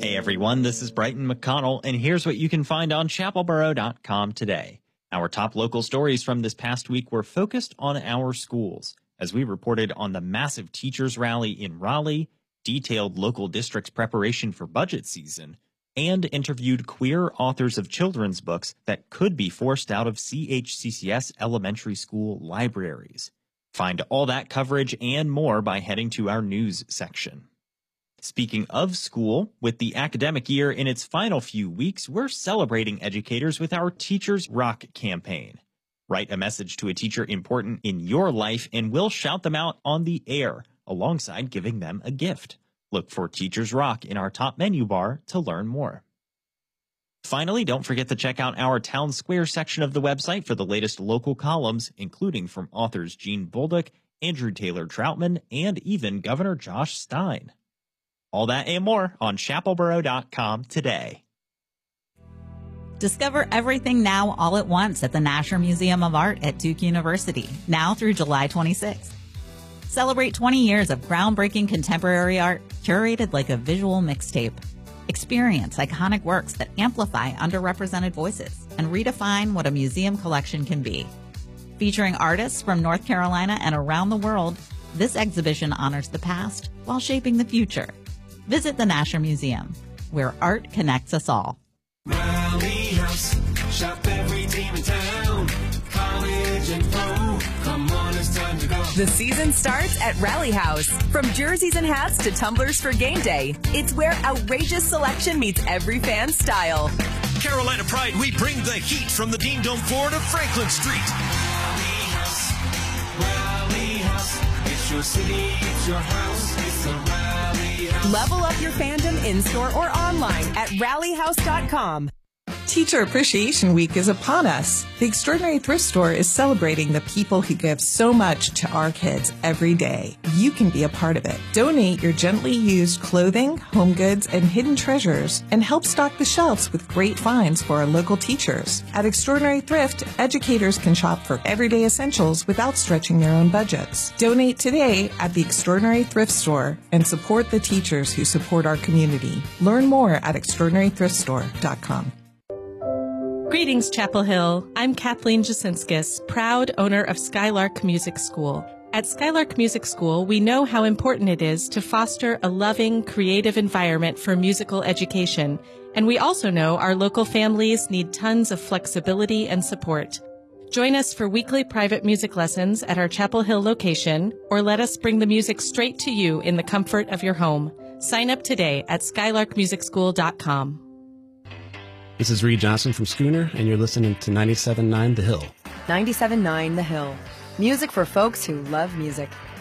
Hey everyone, this is Brighton McConnell, and here's what you can find on chapelboro.com today. Our top local stories from this past week were focused on our schools, as we reported on the massive teachers rally in Raleigh, detailed local districts' preparation for budget season, and interviewed queer authors of children's books that could be forced out of CHCCS elementary school libraries. Find all that coverage and more by heading to our news section. Speaking of school, with the academic year in its final few weeks, we're celebrating educators with our Teachers Rock campaign. Write a message to a teacher important in your life and we'll shout them out on the air, alongside giving them a gift. Look for Teachers Rock in our top menu bar to learn more. Finally, don't forget to check out our Town Square section of the website for the latest local columns, including from authors Gene Bolduc, Andrew Taylor Troutman, and even Governor Josh Stein. All that and more on chapelboro.com today. Discover everything now all at once at the Nasher Museum of Art at Duke University, now through July 26th. Celebrate 20 years of groundbreaking contemporary art curated like a visual mixtape. Experience iconic works that amplify underrepresented voices and redefine what a museum collection can be. Featuring artists from North Carolina and around the world, this exhibition honors the past while shaping the future. Visit the Nasher Museum, where art connects us all. Rally House, shop every team in town. College and pro, come on, it's time to go. The season starts at Rally House. From jerseys and hats to tumblers for game day, it's where outrageous selection meets every fan's style. Carolina Pride, we bring the heat from the Dean Dome floor to Franklin Street. Rally House, it's your city, it's your house, it's the Rally House. Level up your fandom in-store or online at rallyhouse.com. Teacher Appreciation Week is upon us. The Extraordinary Thrift Store is celebrating the people who give so much to our kids every day. You can be a part of it. Donate your gently used clothing, home goods, and hidden treasures, and help stock the shelves with great finds for our local teachers. At Extraordinary Thrift, educators can shop for everyday essentials without stretching their own budgets. Donate today at the Extraordinary Thrift Store and support the teachers who support our community. Learn more at extraordinarythriftstore.com. Greetings, Chapel Hill. I'm Kathleen Jasinskis, proud owner of Skylark Music School. At Skylark Music School, we know how important it is to foster a loving, creative environment for musical education, and we also know our local families need tons of flexibility and support. Join us for weekly private music lessons at our Chapel Hill location, or let us bring the music straight to you in the comfort of your home. Sign up today at skylarkmusicschool.com. This is Reed Johnson from Schooner, and you're listening to 97.9 The Hill. 97.9 The Hill. Music for folks who love music.